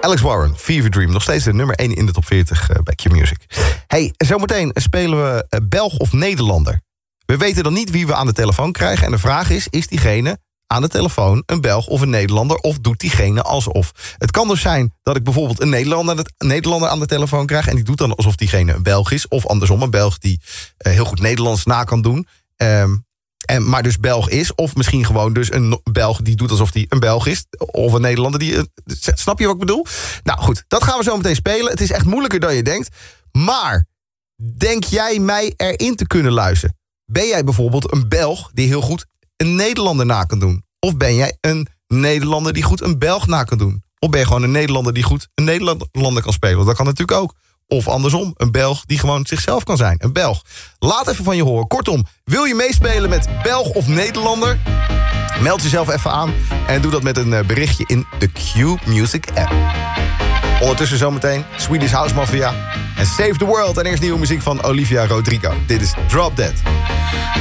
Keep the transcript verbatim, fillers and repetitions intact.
Alex Warren, Fever Dream. Nog steeds de nummer één in de top veertig uh, bij Q-Music. Hey, zometeen spelen we uh, Belg of Nederlander. We weten dan niet wie we aan de telefoon krijgen. En de vraag is, is diegene aan de telefoon een Belg of een Nederlander? Of doet diegene alsof? Het kan dus zijn dat ik bijvoorbeeld een Nederlander, een Nederlander aan de telefoon krijg. En die doet dan alsof diegene een Belg is. Of andersom, een Belg die uh, heel goed Nederlands na kan doen. Um, En, maar dus Belg is, of misschien gewoon dus een Belg die doet alsof hij een Belg is, of een Nederlander die... Uh, snap je wat ik bedoel? Nou goed, dat gaan we zo meteen spelen. Het is echt moeilijker dan je denkt. Maar denk jij mij erin te kunnen luisteren? Ben jij bijvoorbeeld een Belg die heel goed een Nederlander na kan doen? Of ben jij een Nederlander die goed een Belg na kan doen? Of ben je gewoon een Nederlander die goed een Nederlander kan spelen? Dat kan natuurlijk ook. Of andersom, een Belg die gewoon zichzelf kan zijn. Een Belg. Laat even van je horen. Kortom, wil je meespelen met Belg of Nederlander? Meld jezelf even aan en doe dat met een berichtje in de Q-Music app. Ondertussen zometeen Swedish House Mafia en Save the World. En eerst nieuwe muziek van Olivia Rodrigo. Dit is Drop Dead.